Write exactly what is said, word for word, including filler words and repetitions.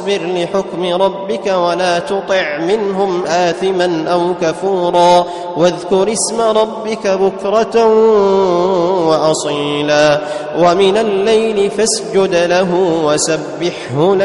واصبر لحكم ربك ولا تطع منهم آثما أو كفورا واذكر اسم ربك بكرة وأصيلا ومن الليل فاسجد له وسبحه